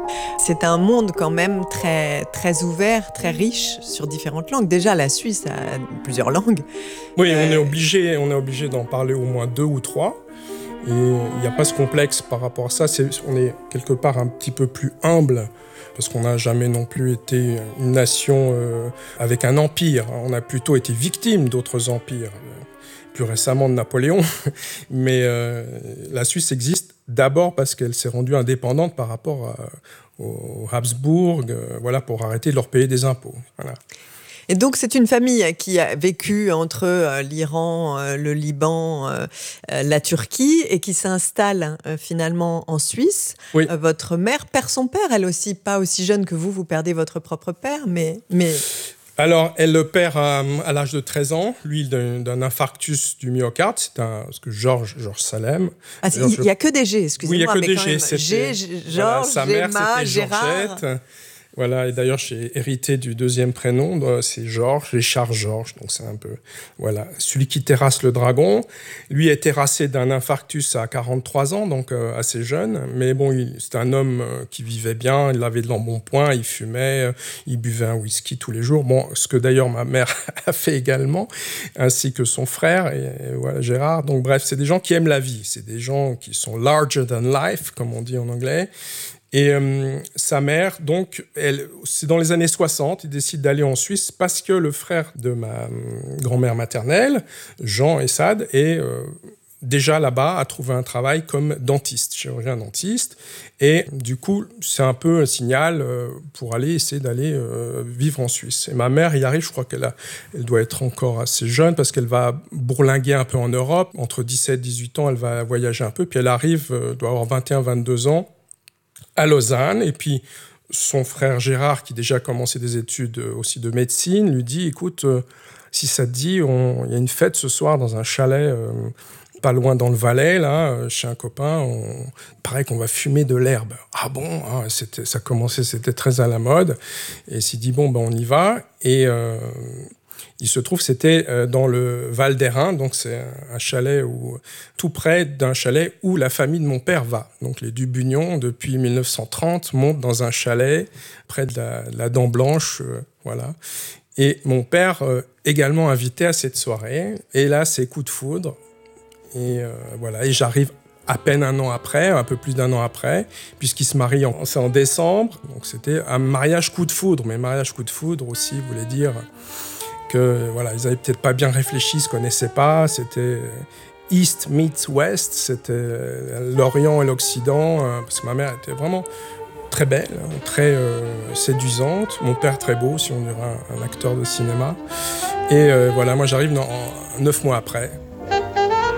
C'est un monde quand même très, très ouvert, très riche sur différentes langues. Déjà, la Suisse a plusieurs langues. Oui, on est obligé d'en parler au moins 2 ou 3. Et il n'y a pas ce complexe par rapport à ça. On est quelque part un petit peu plus humble, parce qu'on n'a jamais non plus été une nation avec un empire. On a plutôt été victime d'autres empires, plus récemment de Napoléon. Mais la Suisse existe d'abord parce qu'elle s'est rendue indépendante par rapport aux Habsbourg, pour arrêter de leur payer des impôts. Voilà. Et donc, c'est une famille qui a vécu entre l'Iran, le Liban, la Turquie et qui s'installe finalement en Suisse. Oui. Votre mère perd son père, elle aussi, pas aussi jeune que vous perdez votre propre père, mais... Alors, elle le perd à l'âge de 13 ans, lui d'un infarctus du myocarde, parce que Georges Salem. Ah, il n'y a que des G, excusez-moi. Oui, il n'y a que mais des quand G. Même, Georges, sa mère, Gemma, c'était Gérard. Georgette. Voilà, et d'ailleurs, j'ai hérité du deuxième prénom, c'est Georges, Richard Georges, donc c'est un peu, voilà, celui qui terrasse le dragon. Lui est terrassé d'un infarctus à 43 ans, donc assez jeune, mais bon, c'était un homme qui vivait bien, il avait de l'embonpoint, il fumait, il buvait un whisky tous les jours, bon, ce que d'ailleurs ma mère a fait également, ainsi que son frère, et voilà, Gérard. Donc bref, c'est des gens qui aiment la vie, c'est des gens qui sont larger than life, comme on dit en anglais. Et sa mère, donc, c'est dans les années 60, il décide d'aller en Suisse parce que le frère de ma grand-mère maternelle, Jean Essad, est déjà là-bas, a trouvé un travail comme dentiste, chirurgien dentiste. Et du coup, c'est un peu un signal pour essayer d'aller vivre en Suisse. Et ma mère y arrive, je crois elle doit être encore assez jeune parce qu'elle va bourlinguer un peu en Europe. Entre 17 et 18 ans, elle va voyager un peu. Puis elle arrive, doit avoir 21-22 ans, à Lausanne, et puis son frère Gérard, qui déjà commençait des études aussi de médecine, lui dit, écoute, si ça te dit, il y a une fête ce soir dans un chalet pas loin dans le Valais, là, chez un copain, paraît qu'on va fumer de l'herbe. Ah bon, c'était très à la mode, et il s'est dit, bon, on y va, et... il se trouve, c'était dans le Val d'Airain, donc c'est un chalet tout près d'un chalet où la famille de mon père va. Donc les Dubugnon, depuis 1930, montent dans un chalet près de la Dent Blanche, voilà. Et mon père, également invité à cette soirée. Et là, c'est coup de foudre. Et voilà, et j'arrive à peine un an après, un peu plus d'1 an après, puisqu'ils se marient c'est en décembre. Donc c'était un mariage coup de foudre. Mais mariage coup de foudre aussi voulait dire... que voilà, ils avaient peut-être pas bien réfléchi, ils se connaissaient pas, c'était East meets West, c'était l'Orient et l'Occident, parce que ma mère était vraiment très belle, très séduisante, mon père très beau, si on dirait un acteur de cinéma. Et voilà, moi j'arrive 9 mois après.